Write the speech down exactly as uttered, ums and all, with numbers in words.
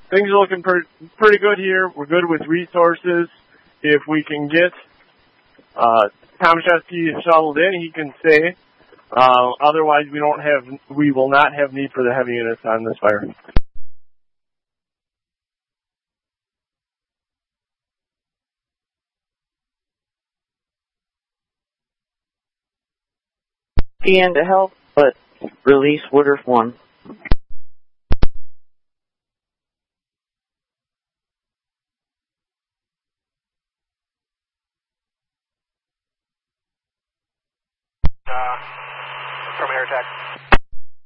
things are looking pretty, pretty good here. We're good with resources. If we can get uh, Tomaszewski shuttled in, he can stay. Uh, otherwise, we don't have, we will not have need for the heavy units on this fire. In to help, but release Woodruff one. Uh, from air attack.